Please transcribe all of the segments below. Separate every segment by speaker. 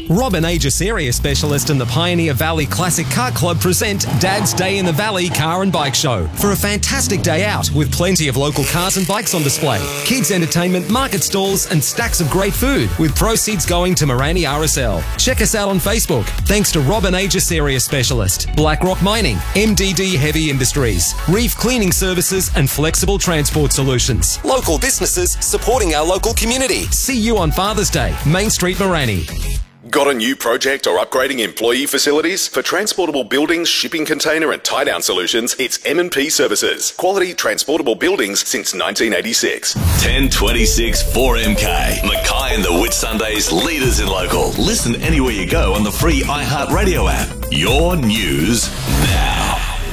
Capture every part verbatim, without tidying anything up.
Speaker 1: Robin Aegis Area Specialist and the Pioneer Valley Classic Car Club present Dad's Day in the Valley Car and Bike Show for a fantastic day out with plenty of local cars and bikes on display, kids entertainment, market stalls and stacks of great food with proceeds going to Morani R S L. Check us out on Facebook. Thanks to Robin Aegis Area Specialist, BlackRock Mining, M D D Heavy Industries, Reef Cleaning Services and Flexible Transport Solutions. Local businesses supporting our local community. See you on Father's Day, Main Street, Morani.
Speaker 2: Got a new project or upgrading employee facilities? For transportable buildings, shipping container and tie-down solutions, it's M and P Services. Quality transportable buildings since nineteen eighty-six.
Speaker 3: ten twenty-six four M K. Mackay and the Whitsundays, leaders in local. Listen anywhere you go on the free iHeartRadio app. Your news now.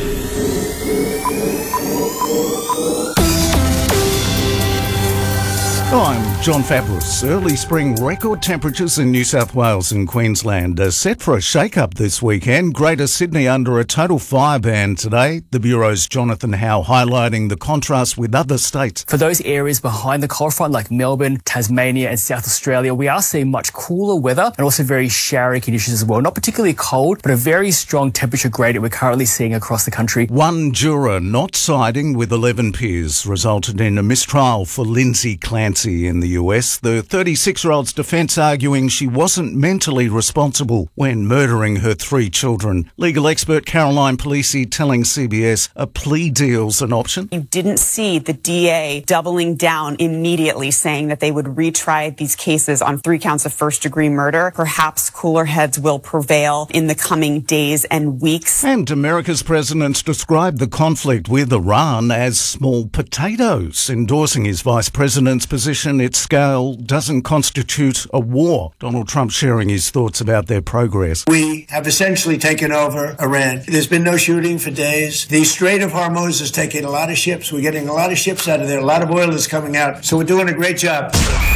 Speaker 4: Oh, I'm John Fabris. Early spring record temperatures in New South Wales and Queensland are set for a shake-up this weekend. Greater Sydney under a total fire ban today. The Bureau's Jonathan Howe highlighting the contrast with other states.
Speaker 5: For those areas behind the cold front like Melbourne, Tasmania and South Australia, we are seeing much cooler weather and also very showery conditions as well. Not particularly cold, but a very strong temperature gradient we're currently seeing across the country.
Speaker 4: One juror not siding with eleven peers resulted in a mistrial for Lindsay Clancy in the U S. The thirty-six-year-old's defence arguing she wasn't mentally responsible when murdering her three children. Legal expert Caroline Polisi telling C B S a plea deal's an option.
Speaker 6: You didn't see the D A doubling down immediately, saying that they would retry these cases on three counts of first-degree murder. Perhaps cooler heads will prevail in the coming days and weeks.
Speaker 4: And America's president's described the conflict with Iran as small potatoes, endorsing his vice president's position its scale doesn't constitute a war. Donald Trump sharing his thoughts about their progress.
Speaker 7: We have essentially taken over Iran. There's been no shooting for days. The Strait of Hormuz is taking a lot of ships. We're getting a lot of ships out of there. A lot of oil is coming out. So we're doing a great job.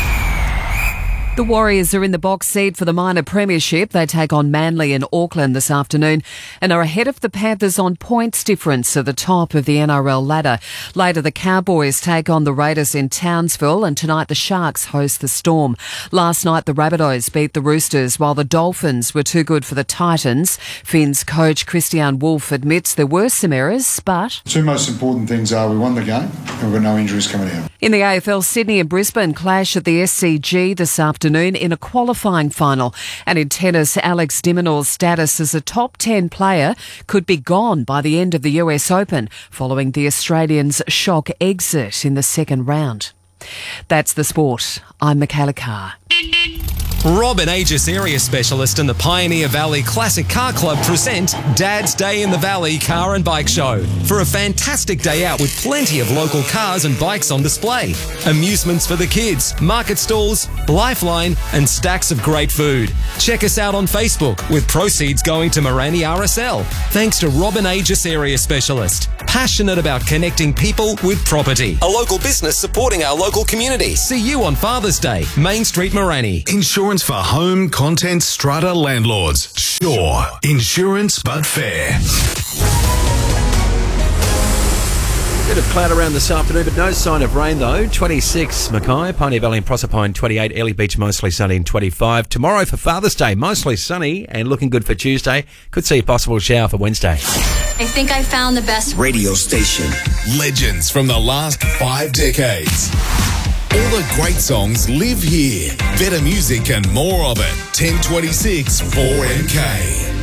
Speaker 8: The Warriors are in the box seat for the minor premiership. They take on Manly in Auckland this afternoon and are ahead of the Panthers on points difference at the top of the N R L ladder. Later, the Cowboys take on the Raiders in Townsville, and tonight the Sharks host the Storm. Last night, the Rabbitohs beat the Roosters, while the Dolphins were too good for the Titans. Finns coach Christian Wolff admits there were some errors, but...
Speaker 9: The two most important things are we won the game and we've got no injuries coming out.
Speaker 8: In the A F L, Sydney and Brisbane clash at the S C G this afternoon in a qualifying final. And in tennis, Alex de Minaur's status as a top ten player could be gone by the end of the U S Open, following the Australian's shock exit in the second round. That's the sport. I'm Michaela Carr.
Speaker 1: Robin Aegis Area Specialist and the Pioneer Valley Classic Car Club present Dad's Day in the Valley Car and Bike Show for a fantastic day out with plenty of local cars and bikes on display, amusements for the kids, market stalls, lifeline and stacks of great food. Check us out on Facebook with proceeds going to Morani R S L. Thanks to Robin Aegis Area Specialist, passionate about connecting people with property. A local business supporting our local community. See you on Father's Day, Main Street, Morani.
Speaker 3: Insurance for home, content, strata landlords. Sure. Insurance, but fair.
Speaker 10: Bit of cloud around this afternoon, but no sign of rain though. twenty-six Mackay, Pioneer Valley and Proserpine twenty-eight, Airlie Beach mostly sunny and twenty-five. Tomorrow for Father's Day, mostly sunny and looking good for Tuesday. Could see a possible shower for Wednesday.
Speaker 11: I think I found the best
Speaker 2: Radio station. Legends from the last five decades. All the great songs live here. Better music and more of it. ten twenty-six four M K.